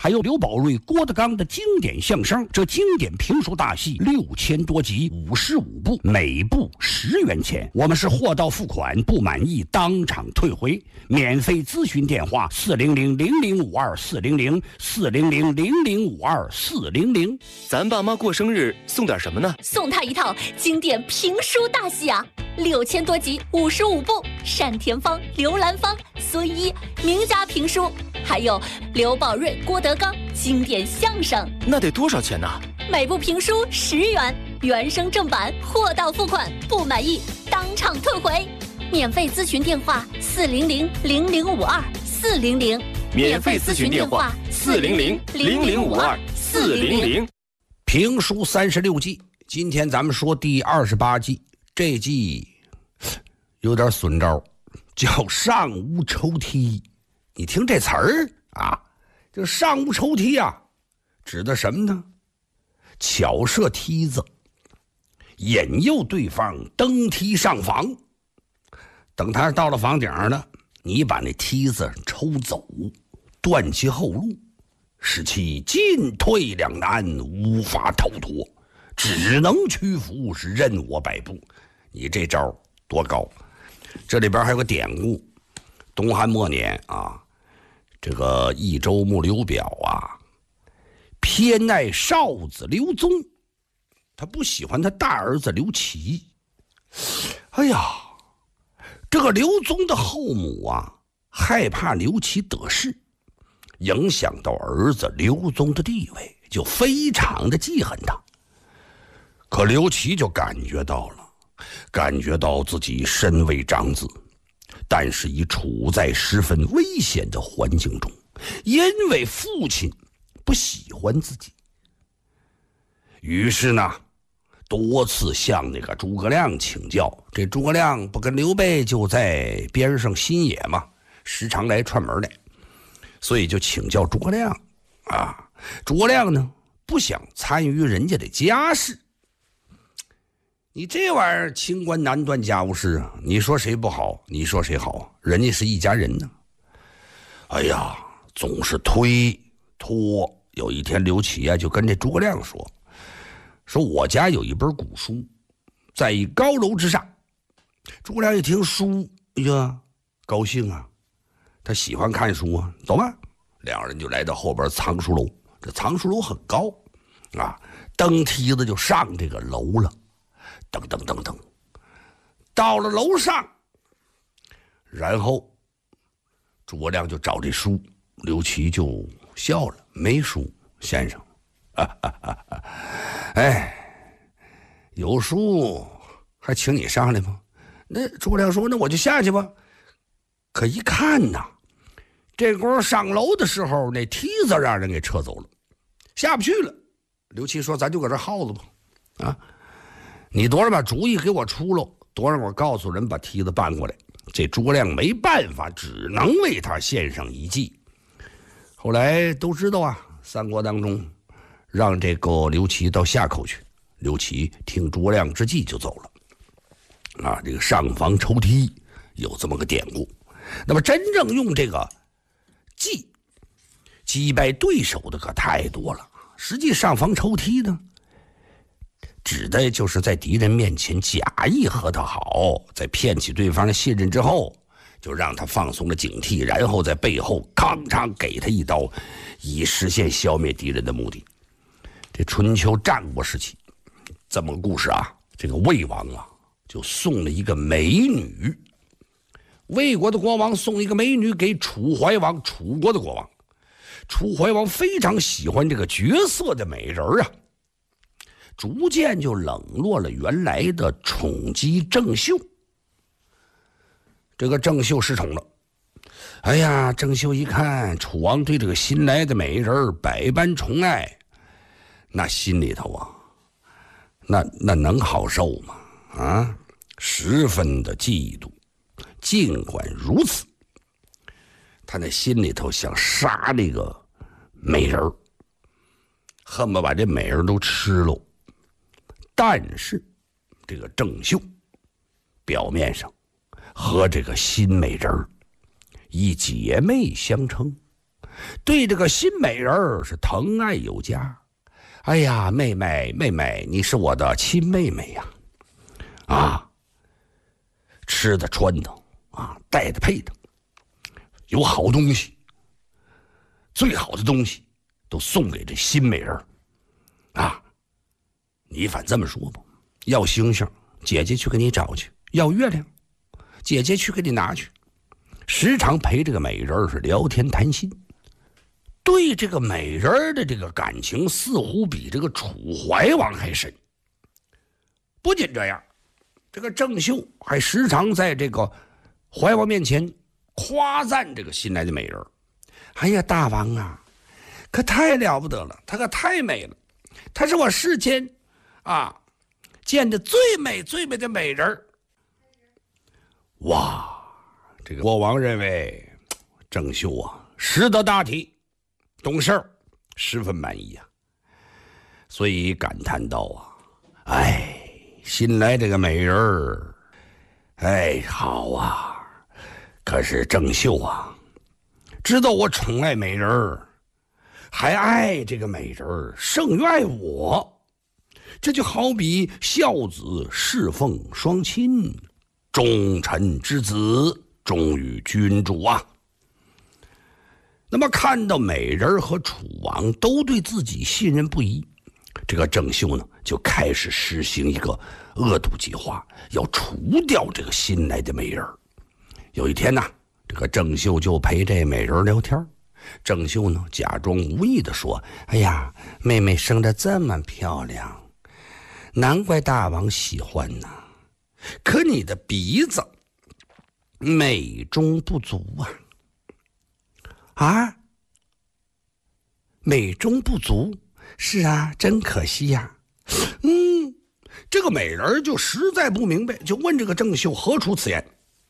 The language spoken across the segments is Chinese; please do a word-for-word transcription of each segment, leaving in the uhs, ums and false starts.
还有刘宝瑞、郭德纲的经典相声。这经典评书大戏六千多集，五十五部，每部十元钱。我们是货到付款，不满意当场退回。免费咨询电话：四零零零零五二四零零四零零零零五二四零零。 咱爸妈过生日送点什么呢？ 送他一套经典评书大戏啊，六千多集，五十五部，单田芳、刘兰芳、孙一名家评书，还有刘宝瑞、郭德纲经典相声。 那得多少钱呢？ 每部评书十元，原声正版，货到付款，不满意当场退回。免费咨询电话：四零零零零五二四零零。 免费咨询电话：四零零零零五二四零零。 评书三十六计，今天咱们说第二十八计。这计有点损招，叫上屋抽屉。你听这词儿啊，这上屋抽屉啊，指的什么呢？巧设梯子，引诱对方登梯上房。等他到了房顶上呢，你把那梯子抽走，断其后路，使其进退两难，无法逃脱，只能屈服，是任我摆布。你这招多高！这里边还有个典故，东汉末年啊，这个益州牧刘表啊，偏爱少子刘宗，他不喜欢他大儿子刘琦。哎呀，这个刘宗的后母啊，害怕刘琦得势，影响到儿子刘宗的地位，就非常的记恨他。可刘琦就感觉到了，感觉到自己身为长子，但是已处在十分危险的环境中，因为父亲不喜欢自己。于是呢，多次向那个诸葛亮请教。这诸葛亮不跟刘备就在边上新野嘛，时常来串门来，所以就请教诸葛亮啊。诸葛亮呢，不想参与人家的家事。你这玩意儿清官难断家务事啊，你说谁不好，你说谁好，人家是一家人呢。哎呀，总是推拖。有一天刘琦啊就跟这诸葛亮说说我家有一本古书，在一高楼之上。诸葛亮一听书，哎呀，高兴啊，他喜欢看书啊，走吧。两人就来到后边藏书楼，这藏书楼很高啊，登梯子就上这个楼了。噔噔噔噔，到了楼上，然后诸葛亮就找这书，刘琦就笑了，没书，先生。啊啊啊啊、哎，有书还请你上来吗？那诸葛亮说：“那我就下去吧。”可一看呐，这功夫上楼的时候，那梯子让人给撤走了，下不去了。刘琦说：“咱就搁这耗子吧，啊。”你多少把主意给我出喽，多让我告诉人把梯子搬过来。这诸葛亮没办法，只能为他献上一计。后来都知道啊，三国当中让这个刘琦到下口去，刘琦听诸葛亮之计就走了。啊，这个上房抽屉有这么个典故。那么真正用这个计击败对手的可太多了。实际上房抽屉呢，指的就是在敌人面前假意和他好，在骗取对方的信任之后，就让他放松了警惕，然后在背后吭嚓给他一刀，以实现消灭敌人的目的。这春秋战国时期这么个故事啊，这个魏王啊就送了一个美女，魏国的国王送一个美女给楚怀王，楚国的国王。楚怀王非常喜欢这个绝色的美人啊，逐渐就冷落了原来的宠姬郑袖。这个郑袖失宠了，哎呀，郑袖一看楚王对这个新来的美人百般宠爱，那心里头啊，那那能好受吗？啊，十分的嫉妒。尽管如此，他那心里头想杀这个美人，恨不得把这美人都吃了。但是这个郑袖表面上和这个新美人以姐妹相称， 对这个新美人儿是疼爱有加。哎呀，妹妹妹妹，你是我的亲妹妹呀！啊，吃的穿的啊，戴的配的，有好东西，最好的东西都送给这新美人儿啊！你反这么说吧，要星星，姐姐去给你找去；要月亮，姐姐去给你拿去。时常陪这个美人儿是聊天谈心。对这个美人的这个感情似乎比这个楚怀王还深。不仅这样，这个郑袖还时常在这个怀王面前夸赞这个新来的美人。哎呀，大王啊，可太了不得了，她可太美了，她是我世间啊见的最美最美的美人。哇，这个国王认为郑袖啊识得大体，懂事儿，十分满意啊，所以感叹道啊：“哎，新来这个美人儿，哎，好啊！可是郑袖啊，知道我宠爱美人儿，还爱这个美人儿胜于爱我，这就好比孝子侍奉双亲，忠臣之子忠于君主啊。”那么看到美人和楚王都对自己信任不疑，这个郑袖呢就开始实行一个恶毒计划，要除掉这个新来的美人。有一天呢，这个郑袖就陪这美人聊天。郑袖呢假装无意地说：“哎呀，妹妹生得这么漂亮，难怪大王喜欢呢。可你的鼻子美中不足啊。”啊，美中不足，是啊，真可惜呀、啊。嗯，这个美人就实在不明白，就问这个郑袖何出此言。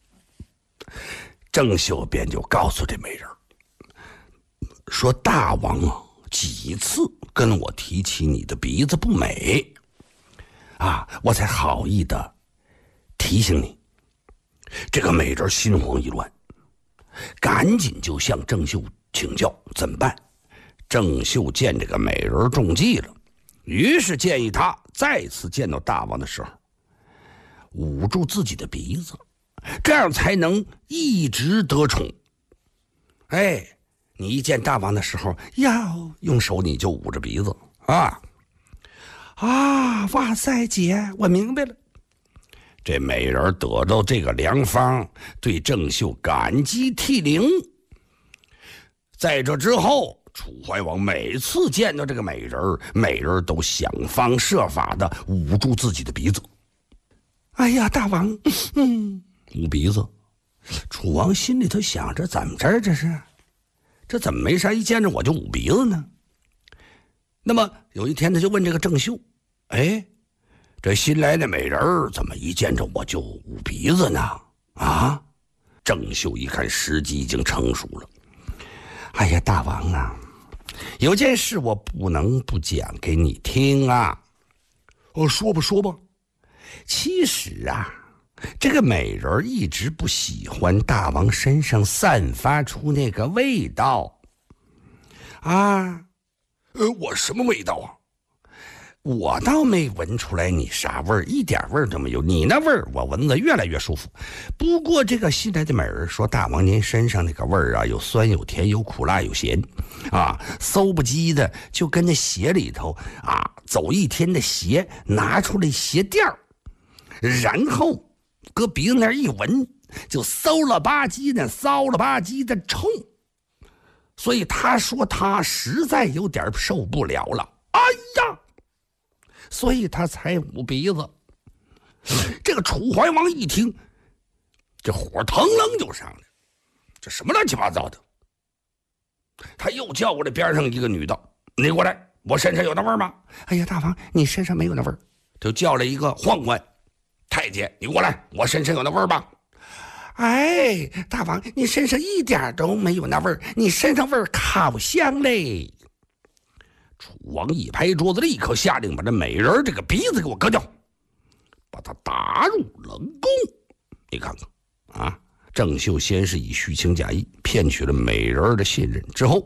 郑袖便就告诉这美人说：“大王啊，几次跟我提起你的鼻子不美，啊，我才好意的提醒你。”这个美人心慌意乱，赶紧就向郑袖请教怎么办。郑袖见这个美人中计了，于是建议他再次见到大王的时候捂住自己的鼻子，这样才能一直得宠。哎，你一见大王的时候要用手你就捂着鼻子啊啊！哇塞，姐，我明白了。这美人得到这个良方，对郑袖感激涕零。在这之后，楚怀王每次见到这个美人，美人都想方设法的捂住自己的鼻子。哎呀，大王，嗯，捂鼻子。楚王心里头想着，怎么着这是？这怎么没啥一见着我就捂鼻子呢？那么有一天，他就问这个郑袖：“哎，这新来的美人怎么一见着我就捂鼻子呢？”啊，郑袖一看时机已经成熟了。哎呀，大王啊，有件事我不能不讲给你听啊。哦，说吧说吧。其实啊，这个美人一直不喜欢大王身上散发出那个味道。啊，呃，我什么味道啊？我倒没闻出来你啥味儿，一点味儿都没有。你那味儿我闻着越来越舒服。不过这个新来的美人说，大王您身上那个味儿啊，有酸有甜有苦辣有咸啊，馊不叽的就跟那鞋里头啊走一天的鞋拿出来鞋垫儿，然后搁鼻子那儿一闻，就馊了吧唧的骚了吧唧的臭。所以他说他实在有点受不了了。哎呀！所以他才捂鼻子。这个楚怀王一听，这火腾楞就上来，这什么乱七八糟的？他又叫过来边上一个女的：“你过来，我身上有那味儿吗？”“哎呀，大王，你身上没有那味儿。”就叫来一个宦官：“太监，你过来，我身上有那味儿吗？”“哎，大王，你身上一点都没有那味儿，你身上味儿烤香嘞。”楚王一拍桌子，立刻下令把这美人这个鼻子给我割掉，把他打入冷宫。你看看啊，郑袖先是以虚情假意骗取了美人的信任，之后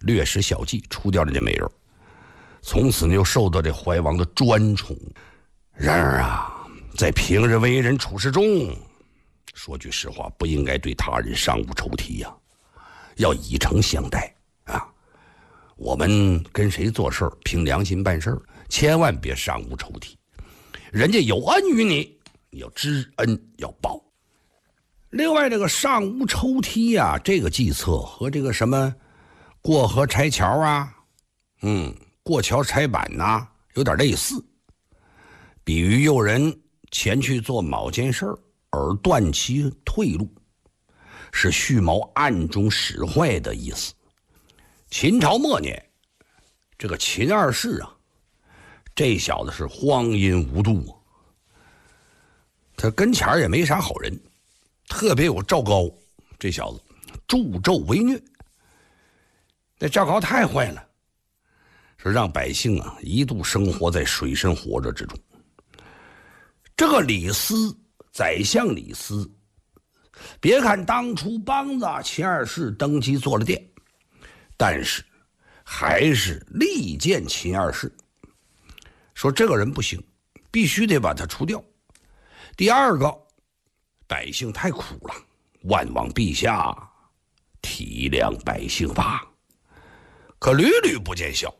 略施小计，除掉了这美人，从此呢又受到这怀王的专宠。然而啊，在平日为人处事中，说句实话，不应该对他人上无仇提呀、啊，要以诚相待啊。我们跟谁做事凭良心办事，千万别上无仇提。人家有恩于你，你要知恩要报。另外，这个上无仇提呀、啊，这个计策和这个什么过河拆桥啊，嗯，过桥拆板呐、啊，有点类似。比喻诱人前去做某件事而断其退路，是蓄谋暗中使坏的意思。秦朝末年，这个秦二世啊，这小子是荒淫无度啊，他跟前也没啥好人，特别有赵高这小子助纣为虐。那赵高太坏了，是让百姓啊一度生活在水深火热之中。这个李斯，宰相李斯，别看当初帮着秦二世登基做了殿，但是还是力荐秦二世，说这个人不行，必须得把他除掉。第二个，百姓太苦了，万望陛下体谅百姓吧。可屡屡不见效，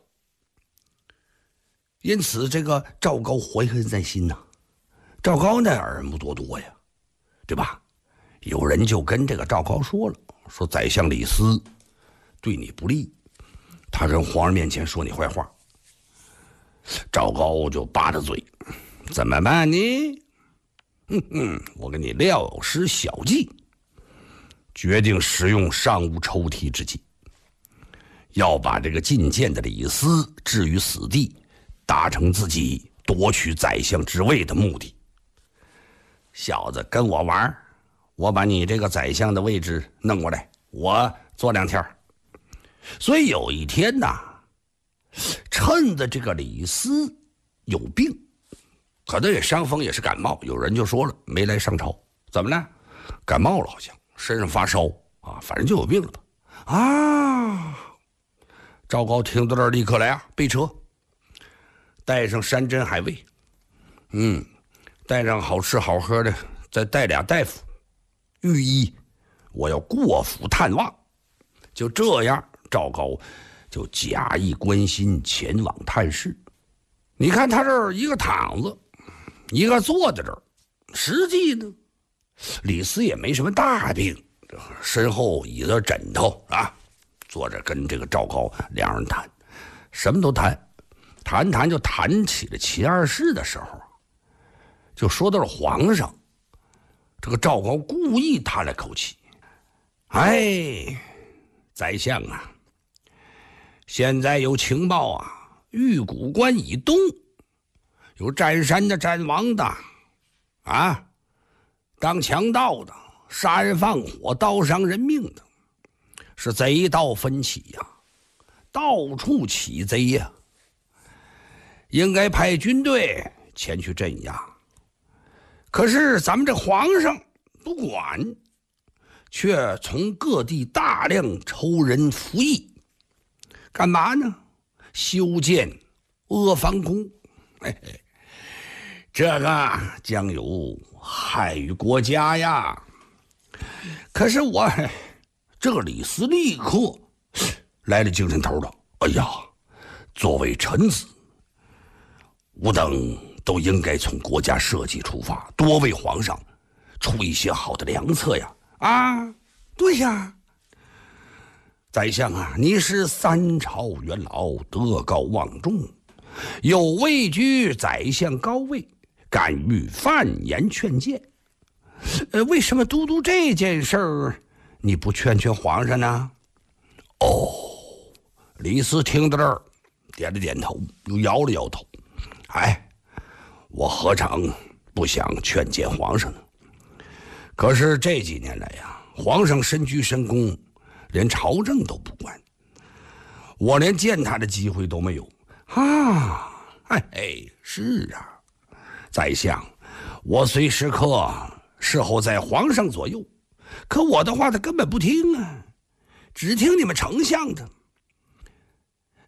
因此这个赵高怀恨在心呐、啊。赵高那耳目多多呀，对吧？有人就跟这个赵高说了，说宰相李斯对你不利，他跟皇上面前说你坏话。赵高就扒着嘴，怎么办呢？嗯嗯，我给你料施小计，决定使用上无仇提之计，要把这个进谏的李斯置于死地，达成自己夺取宰相之位的目的。小子跟我玩，我把你这个宰相的位置弄过来，我做两天。所以有一天呐，趁着这个李斯有病，可能也伤风，也是感冒，有人就说了没来上朝，怎么了？感冒了，好像身上发烧啊，反正就有病了吧？啊！赵高听到这儿，立刻来啊，备车，带上山珍海味，嗯。带上好吃好喝的，再带俩大夫，御医，我要过府探望。就这样，赵高就假意关心前往探视。你看他这儿一个躺着，一个坐在这儿，实际呢，李斯也没什么大病，身后倚着枕头啊，坐着跟这个赵高两人谈，什么都谈，谈谈就谈起了秦二世的时候。就说到了皇上，这个赵高故意叹了口气，哎，宰相啊，现在有情报啊，玉谷关以东有占山的、占王的，啊，当强盗的、杀人放火、刀伤人命的，是贼盗纷起呀、啊，到处起贼呀、啊，应该派军队前去镇压。可是咱们这皇上不管，却从各地大量抽人服役，干嘛呢？修建阿房宫，嘿嘿，这个将有害于国家呀。可是我这个李斯立刻来了精神头了，哎呀，作为臣子，吾等都应该从国家社稷出发，多为皇上出一些好的良策呀！啊，对呀，宰相啊，你是三朝元老，德高望重，有位居宰相高位，敢于犯言劝谏。呃，为什么都督这件事儿你不劝劝皇上呢？哦，李斯听到这儿，点了点头，又摇了摇头。哎，我何尝不想劝谏皇上呢？可是这几年来呀，皇上身居深宫，连朝政都不管，我连见他的机会都没有啊！哎哎，是啊，宰相，我虽时刻侍候在皇上左右，可我的话他根本不听啊，只听你们丞相的。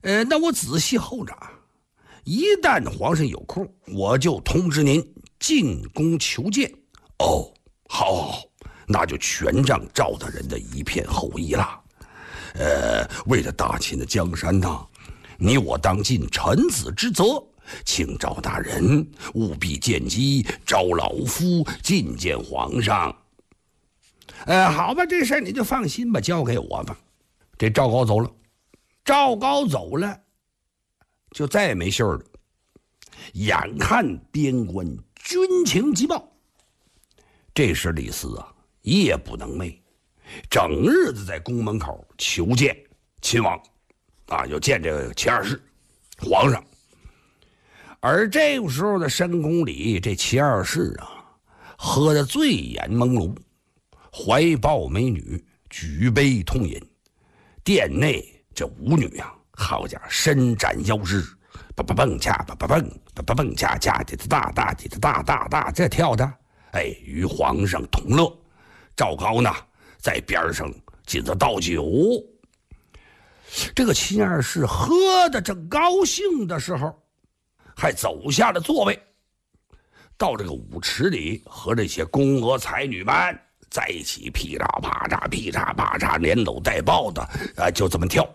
呃，那我仔细候着，一旦皇上有空，我就通知您进宫求见。哦，好好好，那就全仗赵大人的一片厚意了。呃，为了大秦的江山呐，你我当尽臣子之责，请赵大人务必见机招老夫觐见皇上。呃，好吧，这事儿你就放心吧，交给我吧。这赵高走了，赵高走了，就再也没信儿了。眼看边关军情急报，这时李斯啊，夜不能寐，整日子在宫门口求见秦王，啊，要见这个秦二世皇上。而这个时候的深宫里，这秦二世啊，喝得醉眼朦胧，怀抱美女，举杯痛饮。殿内这舞女啊，好家伙，伸展腰肢，叭叭蹦恰，叭叭蹦，叭叭蹦恰恰，滴哒大大，滴哒大大大，这跳的，哎，与皇上同乐。赵高呢，在边上紧着倒酒。这个秦二世喝得正高兴的时候，还走下了座位，到这个舞池里和这些宫娥才女们在一起噼嚓啪嚓噼嚓啪嚓连搂带抱的啊，就这么跳。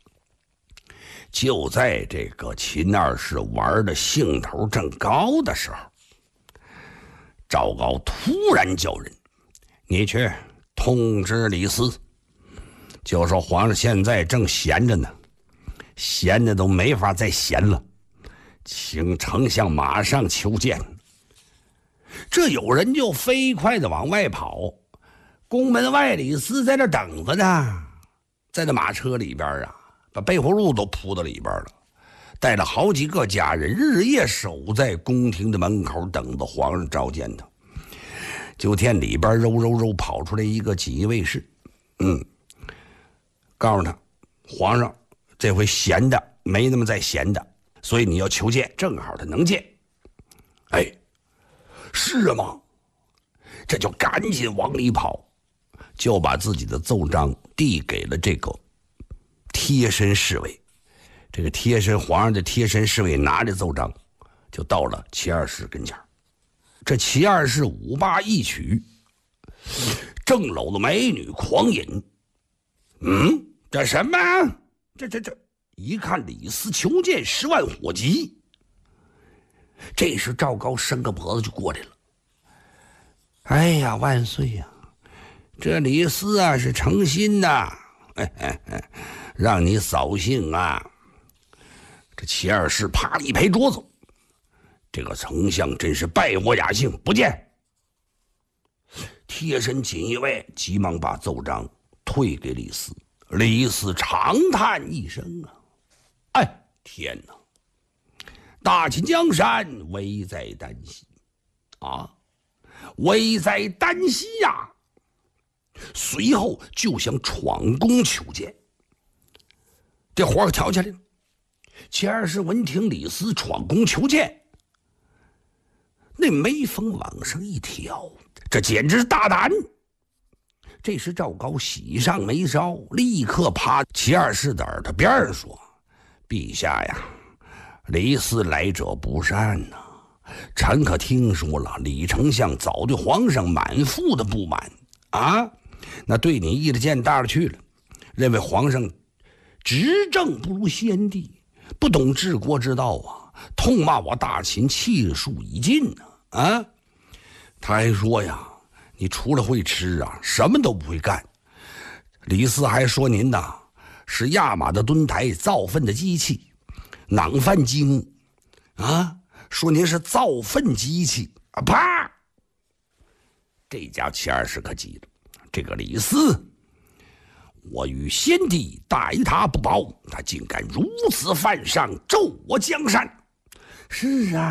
就在这个秦二世玩的兴头正高的时候，赵高突然叫人，你去通知李斯，就说皇上现在正闲着呢，闲的都没法再闲了，请丞相马上求见。这有人就飞快的往外跑，宫门外李斯在那等着呢，在那马车里边啊，把备货路都铺到里边了，带了好几个家人，日夜守在宫廷的门口，等着皇上召见他。就见里边揉揉揉跑出来一个锦衣卫士，嗯，告诉他，皇上这回闲的没那么再闲的，所以你要求见，正好他能见。哎，是吗？这就赶紧往里跑，就把自己的奏章递给了这个贴身侍卫。这个贴身皇上的贴身侍卫拿着奏章，就到了齐二世跟前。这齐二世舞罢一曲，正搂着美女狂饮。嗯，这什么？这这这！一看李斯求见十万火急。这时赵高伸个脖子就过来了。哎呀，万岁呀！这李斯啊是诚心的，哎哎哎，让你扫兴啊！这齐二世啪一拍桌子，这个丞相真是败我雅兴，不见。贴身锦衣卫急忙把奏章退给李斯。李斯长叹一声啊，哎，天哪！大秦江山危在旦夕啊，危在旦夕呀！随后就想闯宫求见。这火挑起来了。齐二世闻听李斯闯宫求见，那眉峰往上一挑，这简直是大胆。这时赵高喜上眉梢，立刻趴齐二世的耳朵边上说：“陛下呀，李斯来者不善呐、啊！臣可听说了，李丞相早对皇上满腹的不满啊，那对你意的见大了去了，认为皇上执政不如先帝，不懂治国之道啊，痛骂我大秦气数已尽呢、啊！啊，他还说呀，你除了会吃啊，什么都不会干。李斯还说您呐是压马的墩台，造粪的机器，囊饭积木啊，说您是造粪机器啊！啪！这家齐二世可急了，这个李斯，我与先帝待他不薄，他竟敢如此犯上，咒我江山。是啊。